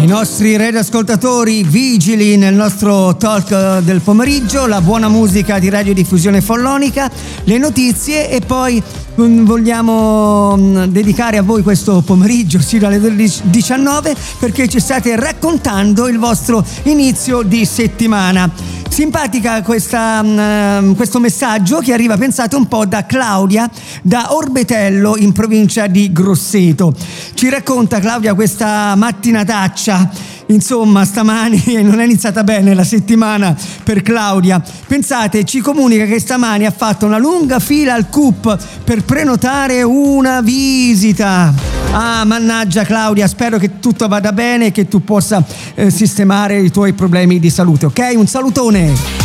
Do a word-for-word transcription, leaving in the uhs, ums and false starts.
I nostri radioascoltatori vigili nel nostro talk del pomeriggio, la buona musica di radiodiffusione follonica, le notizie e poi vogliamo dedicare a voi questo pomeriggio sino alle diciannove perché ci state raccontando il vostro inizio di settimana. Simpatica questa, uh, questo messaggio che arriva, pensate un po', da Claudia da Orbetello in provincia di Grosseto. Ci racconta Claudia questa mattinataccia. Insomma, stamani non è iniziata bene la settimana per Claudia. Pensate, ci comunica che stamani ha fatto una lunga fila al Coop per prenotare una visita. Ah, mannaggia Claudia, spero che tutto vada bene e che tu possa eh, sistemare i tuoi problemi di salute, ok? Un salutone!